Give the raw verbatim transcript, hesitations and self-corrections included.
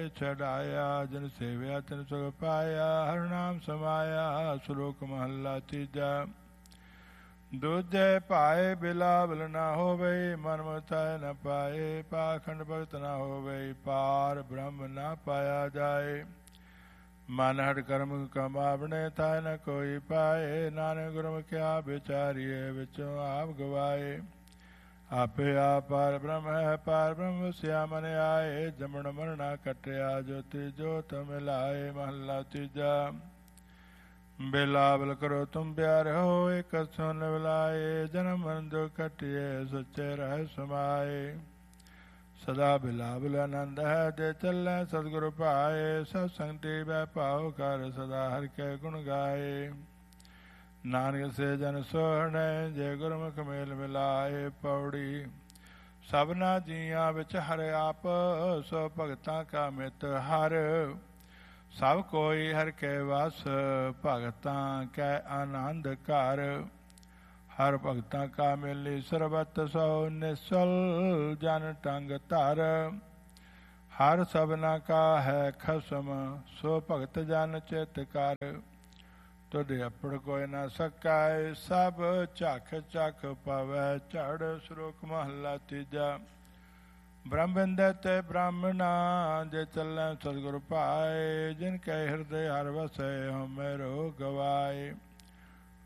ਛਡਾਇਆ। ਜਿਨ ਸੇਵਿਆ ਤਿਨ ਸੁਖ ਪਾਇਆ, ਹਰਿ ਨਾਮ ਸਮਾਇਆ। ਸ਼ਲੋਕ ਮਹੱਲਾ ਤੀਜਾ। ਦੂਜੇ ਭਾਏ ਬਿਲਾਵਲ ਨਾ ਹੋਵੇ, ਮਨ ਮੁਤਾਇ ਨ ਪਾਏ। ਪਾਖੰਡ ਭਗਤ ਨਾ ਹੋਵੇ, ਪਾਰ ਬ੍ਰਹਮ ਨਾ ਪਾਇਆ ਜਾਏ। ਮਨ ਹਟ ਕਰਮ ਕਮਾਵਣੇ, ਤਾਇ ਨ ਕੋਈ ਪਾਏ। ਨਾਨਕ ਗੁਰਮੁਖਿਆ ਵਿਚਾਰੀਏ, ਵਿੱਚੋਂ ਆਪ ਗਵਾਏ। ਆਪੇ ਆਪ ਪਾਰ ਬ੍ਰਹਮ ਹੈ, ਪਾਰ ਬ੍ਰਹਮ ਵਸਿਆ ਮਨ ਆਏ। ਜਮਣ ਮਰਣਾ ਕਟਿਆ, ਜੋਤੀ ਜੋਤ ਮਿਲਾਏ। ਮਹੱਲਾ ਤੀਜਾ। ਬਿਲਾਵਲ ਕਰੋ ਤੁਮ ਪਿਆਰ ਹੋ, ਇਕ ਸੁਨ ਬਿਲਾਏ। ਜਨਮ ਮਰਨ ਦੁਖ ਕਟਿਏ, ਸੱਚੇ ਰਹਿ ਸਮਾਏ। ਸਦਾ ਬਿਲਾਵਲ ਆਨੰਦ ਹੈ, ਜੇ ਚੱਲੈ ਸਤਿਗੁਰ ਭਾਏ। ਸਤ ਸੰਗਤੀ ਬਹਿ ਭਾਉ ਕਰ, ਸਦਾ ਹਰਿ ਕੇ ਗੁਣ ਗਾਏ। ਨਾਨਕ ਸੇ ਜਨ ਸੋਹਣੇ, ਜੇ ਗੁਰਮੁਖ ਮੇਲ ਮਿਲਾਏ। ਪੌੜੀ। ਸਭਨਾ ਜੀਆਂ ਵਿੱਚ ਹਰਿ ਆਪ, ਸੋ ਭਗਤਾਂ ਕਾ ਮਿਤ ਹਰਿ। ਸਭ ਕੋਈ ਹਰਿ ਕੇ ਵਸ, ਭਗਤਾਂ ਕੈ ਆਨੰਦ ਘਰ। ਹਰ ਭਗਤਾਂ ਕਾ ਮਿਲੀ ਸਰਬਤ, ਸੋ ਨਿਸਲ ਜਨ ਟੰਗ ਧਰ। ਹਰ ਸਭਨਾ ਕਾ ਹੈ ਖਸਮ, ਸੋ ਭਗਤ ਜਨ ਚਿਤ ਕਰ। ਤੁਧ ਆਪਣ ਕੋਈ ਨਾ ਸਕਾਏ, ਸਭ ਝਖ ਝਖ ਪਵੈ ਝੜ। ਸ਼ਲੋਕ ਮਹੱਲਾ ਤੀਜਾ। ਬ੍ਰਹਮ ਬਿੰਦੈ ਤੇ ਬ੍ਰਾਹਮਣਾ, ਜੇ ਚੱਲੈ ਸਤਿਗੁਰ ਭਾਏ। ਜਿਨ ਕੈ ਹਿਰਦੇ ਹਰਿ ਵਸੈ, ਹਉ ਮੇਰੋ ਗਵਾਏ।